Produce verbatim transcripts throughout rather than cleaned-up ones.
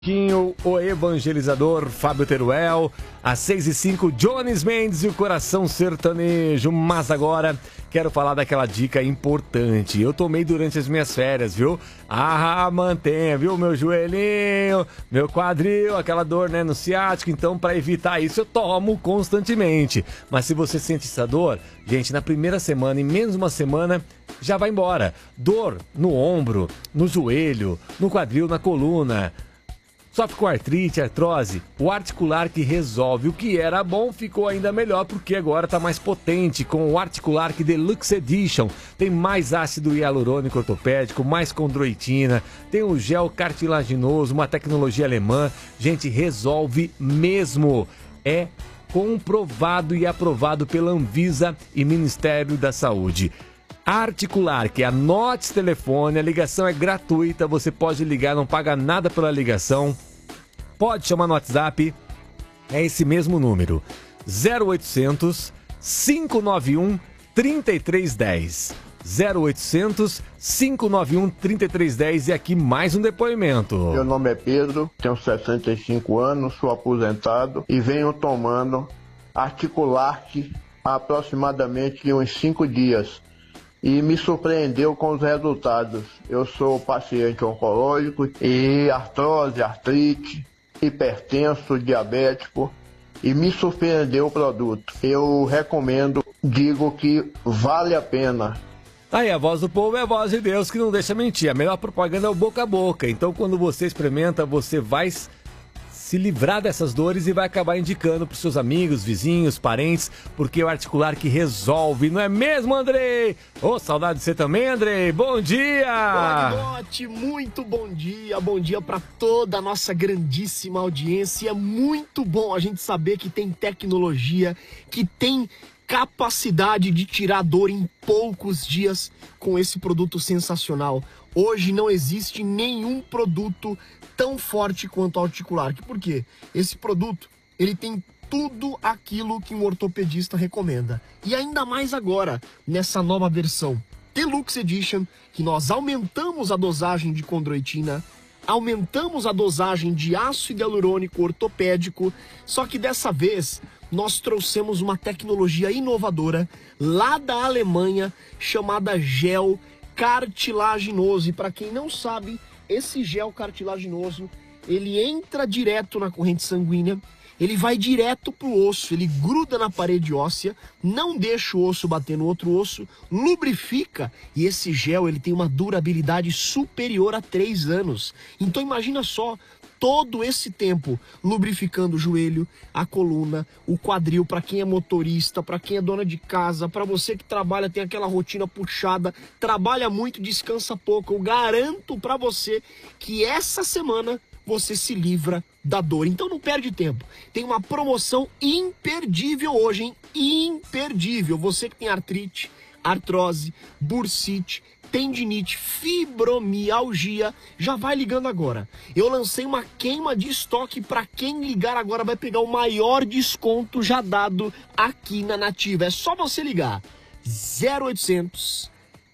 O evangelizador Fábio Teruel, às seis e cinco, Jones Mendes e o Coração Sertanejo. Mas agora quero falar daquela dica importante. Eu tomei durante as minhas férias, viu? Ah, mantenha, viu? Meu joelhinho, meu quadril, aquela dor, né, no ciático. Então, para evitar isso, eu tomo constantemente. Mas se você sente essa dor, gente, na primeira semana, em menos uma semana, já vai embora. Dor no ombro, no joelho, no quadril, na coluna. Sofre com artrite, artrose, o Articular que resolve. O que era bom ficou ainda melhor porque agora está mais potente com o Articular que Deluxe Edition. Tem mais ácido hialurônico ortopédico, mais condroitina, tem o gel cartilaginoso, uma tecnologia alemã. Gente, resolve mesmo. É comprovado e aprovado pela Anvisa e Ministério da Saúde. Articular, que anote esse telefone, a ligação é gratuita, você pode ligar, não paga nada pela ligação, pode chamar no WhatsApp, é esse mesmo número, zero oitocentos, cinco nove um, três três um zero, zero oitocentos, cinco nove um, três três um zero, e aqui mais um depoimento. Meu nome é Pedro, tenho sessenta e cinco anos, sou aposentado e venho tomando Articular há aproximadamente uns cinco dias. E me surpreendeu com os resultados. Eu sou paciente oncológico e artrose, artrite, hipertenso, diabético, e me surpreendeu o produto. Eu recomendo, digo que vale a pena. Aí, a voz do povo é a voz de Deus que não deixa mentir. A melhor propaganda é o boca a boca. Então, quando você experimenta, você vai se livrar dessas dores e vai acabar indicando para os seus amigos, vizinhos, parentes, porque é o Articular que resolve, não é mesmo, Andrei? Ô, oh, saudade de você também, Andrei. Bom dia! Bote, muito bom dia, bom dia para toda a nossa grandíssima audiência. É muito bom a gente saber que tem tecnologia, que tem capacidade de tirar dor em poucos dias com esse produto sensacional. Hoje não existe nenhum produto tão forte quanto o Articular. Por quê? Esse produto, ele tem tudo aquilo que um ortopedista recomenda. E ainda mais agora, nessa nova versão Deluxe Edition, que nós aumentamos a dosagem de condroitina, aumentamos a dosagem de ácido hialurônico ortopédico, só que dessa vez nós trouxemos uma tecnologia inovadora lá da Alemanha, chamada gel cartilaginoso. E para quem não sabe, esse gel cartilaginoso, ele entra direto na corrente sanguínea, ele vai direto pro osso, ele gruda na parede óssea, não deixa o osso bater no outro osso, lubrifica, e esse gel ele tem uma durabilidade superior a três anos. Então imagina só, todo esse tempo lubrificando o joelho, a coluna, o quadril, para quem é motorista, para quem é dona de casa, para você que trabalha, tem aquela rotina puxada, trabalha muito, descansa pouco. Eu garanto para você que essa semana você se livra da dor. Então não perde tempo. Tem uma promoção imperdível hoje, hein? Imperdível. Você que tem artrite, artrose, bursite, tendinite, fibromialgia, já vai ligando agora. Eu lancei uma queima de estoque para quem ligar agora vai pegar o maior desconto já dado aqui na Nativa. É só você ligar zero oitocentos,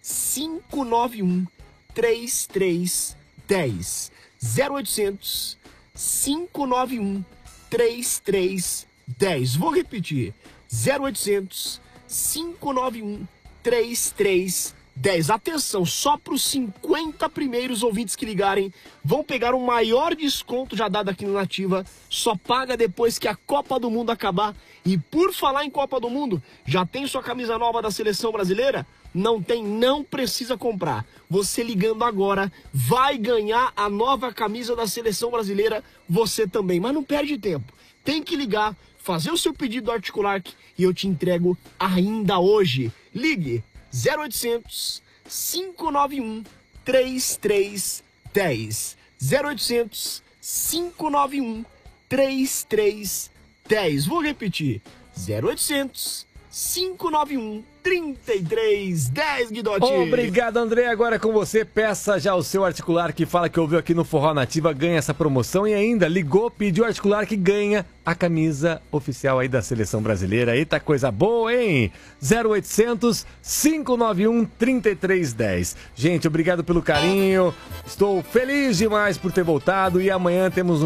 cinco nove um, três três um zero, zero oitocentos, cinco nove um, três três um zero. Vou repetir, zero oitocentos, cinco nove um, três três um zero. dez. Atenção, só para os cinquenta primeiros ouvintes que ligarem vão pegar o maior desconto já dado aqui no Nativa. Só paga depois que a Copa do Mundo acabar. E por falar em Copa do Mundo, já tem sua camisa nova da Seleção Brasileira? Não tem, não precisa comprar. Você ligando agora vai ganhar a nova camisa da Seleção Brasileira, você também. Mas não perde tempo, tem que ligar, fazer o seu pedido do Articular e eu te entrego ainda hoje. Ligue zero oitocentos, cinco nove um, três três um zero, zero oitocentos, cinco nove um, três três um zero. Vou repetir, zero oitocentos, cinco nove um, três três um zero, Guidotti. Obrigado, André. Agora é com você. Peça já o seu articular que fala que ouviu aqui no Forró Nativa, ganha essa promoção e ainda ligou, pediu articular que ganha a camisa oficial aí da Seleção Brasileira. Eita, coisa boa, hein? zero oitocentos, cinco nove um, três três um zero. Gente, obrigado pelo carinho. Estou feliz demais por ter voltado e amanhã temos um